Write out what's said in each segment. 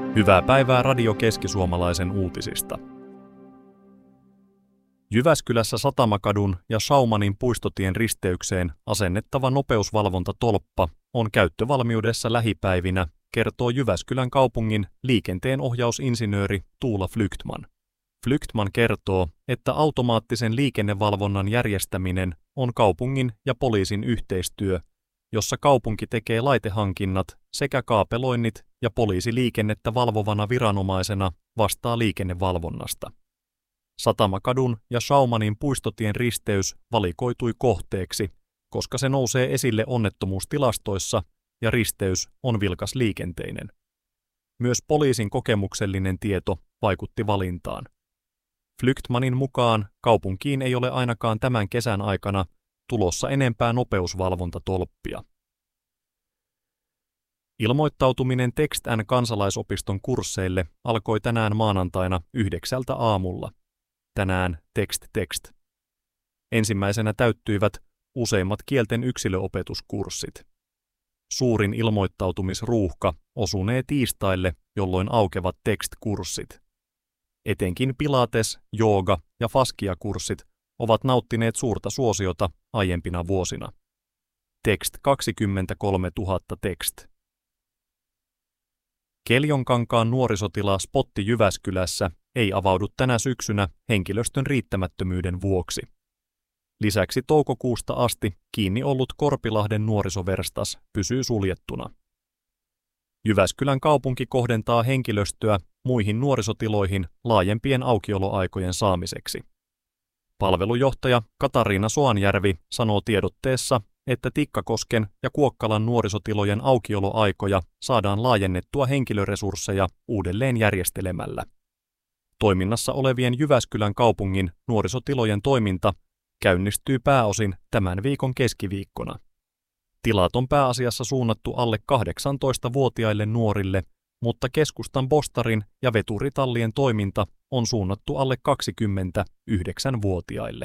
Hyvää päivää Radio Keski-Suomalaisen uutisista. Jyväskylässä Satamakadun ja Schaumanin puistotien risteykseen asennettava nopeusvalvontatolppa on käyttövalmiudessa lähipäivinä, kertoo Jyväskylän kaupungin liikenteenohjausinsinööri Tuula Flygtman. Flygtman kertoo, että automaattisen liikennevalvonnan järjestäminen on kaupungin ja poliisin yhteistyö, jossa kaupunki tekee laitehankinnat sekä kaapeloinnit ja poliisi liikennettä valvovana viranomaisena vastaa liikennevalvonnasta. Satamakadun ja Schaumanin puistotien risteys valikoitui kohteeksi, koska se nousee esille onnettomuustilastoissa ja risteys on vilkasliikenteinen. Myös poliisin kokemuksellinen tieto vaikutti valintaan. Flygtmanin mukaan kaupunkiin ei ole ainakaan tämän kesän aikana tulossa enempää nopeusvalvontatolppia. Ilmoittautuminen TextN kansalaisopiston kursseille alkoi tänään maanantaina 9 aamulla. Tänään text. Ensimmäisenä täyttyivät useimmat kielten yksilöopetuskurssit. Suurin ilmoittautumisruuhka osunee tiistaille, jolloin aukevat text-kurssit. Etenkin pilates-, jooga- ja faskia-kurssit ovat nauttineet suurta suosiota aiempina vuosina. Text 23 000 text. Keljonkankaan nuorisotila Spotti Jyväskylässä ei avaudu tänä syksynä henkilöstön riittämättömyyden vuoksi. Lisäksi toukokuusta asti kiinni ollut Korpilahden nuorisoverstas pysyy suljettuna. Jyväskylän kaupunki kohdentaa henkilöstöä muihin nuorisotiloihin laajempien aukioloaikojen saamiseksi. Palvelujohtaja Katariina Soanjärvi sanoo tiedotteessa, että Tikkakosken ja Kuokkalan nuorisotilojen aukioloaikoja saadaan laajennettua henkilöresursseja uudelleen järjestelemällä. Toiminnassa olevien Jyväskylän kaupungin nuorisotilojen toiminta käynnistyy pääosin tämän viikon keskiviikkona. Tilat on pääasiassa suunnattu alle 18-vuotiaille nuorille, mutta keskustan Bostarin ja veturitallien toiminta on suunnattu alle 29-vuotiaille.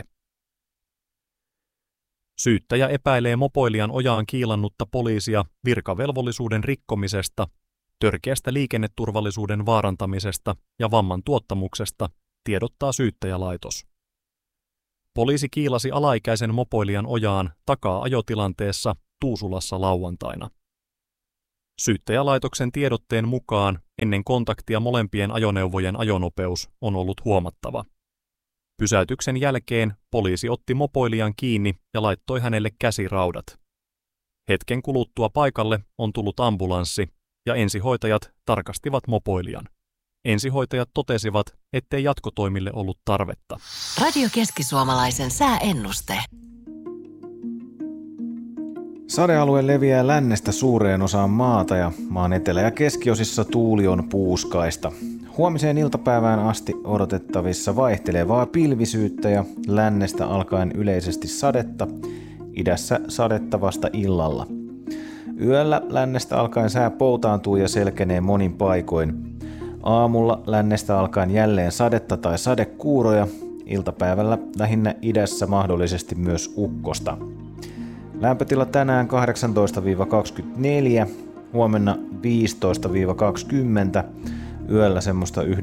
Syyttäjä epäilee mopoilijan ojaan kiilannutta poliisia virkavelvollisuuden rikkomisesta, törkeästä liikenneturvallisuuden vaarantamisesta ja vamman tuottamuksesta, tiedottaa syyttäjälaitos. Poliisi kiilasi alaikäisen mopoilijan ojaan takaa-ajotilanteessa Tuusulassa lauantaina. Syyttäjälaitoksen tiedotteen mukaan ennen kontaktia molempien ajoneuvojen ajonopeus on ollut huomattava. Pysäytyksen jälkeen poliisi otti mopoilijan kiinni ja laittoi hänelle käsiraudat. Hetken kuluttua paikalle on tullut ambulanssi ja ensihoitajat tarkastivat mopoilijan. Ensihoitajat totesivat, ettei jatkotoimille ollut tarvetta. Radio Keski-Suomalaisen sääennuste. Sadealue leviää lännestä suureen osaan maata ja maan etelä- ja keskiosissa tuuli on puuskaista. Huomiseen iltapäivään asti odotettavissa vaihtelevaa pilvisyyttä ja lännestä alkaen yleisesti sadetta, idässä sadetta vasta illalla. Yöllä lännestä alkaen sää poutaantuu ja selkenee monin paikoin. Aamulla lännestä alkaen jälleen sadetta tai sadekuuroja, iltapäivällä lähinnä idässä mahdollisesti myös ukkosta. Lämpötila tänään 18-24, huomenna 15-20, yöllä semmoista 9-16,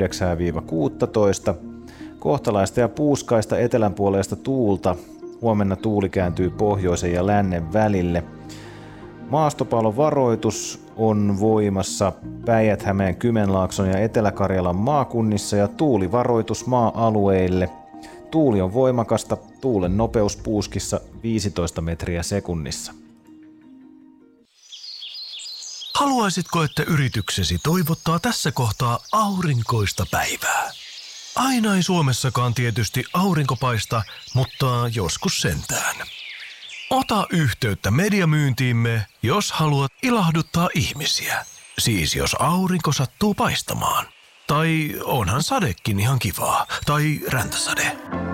kohtalaista ja puuskaista etelänpuoleista tuulta, huomenna tuuli kääntyy pohjoisen ja lännen välille. Maastopallovaroitus on voimassa Päijät-Hämeen, Kymenlaakson ja Etelä-Karjalan maakunnissa ja tuulivaroitus maa-alueille. Tuuli on voimakasta, tuulen nopeus puuskissa 15 metriä sekunnissa. Haluaisitko, että yrityksesi toivottaa tässä kohtaa aurinkoista päivää? Aina ei Suomessakaan tietysti aurinko paista, mutta joskus sentään. Ota yhteyttä mediamyyntiimme, jos haluat ilahduttaa ihmisiä. Siis jos aurinko sattuu paistamaan. Tai onhan sadekin ihan kivaa. Tai räntäsade.